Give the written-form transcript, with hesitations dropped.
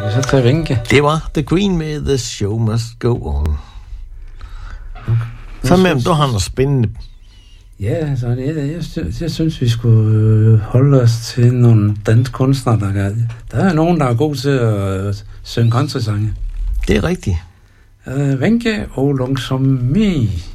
vi så tage Vinke? Det var The Green med The Show Must Go On. Så mellem, du har noget spændende. Ja, altså, jeg synes, vi skulle holde os til nogle danske kunstnere, der er nogen, der er gode til at synge countrysange. Det er rigtigt. Vinke og Langsom Me.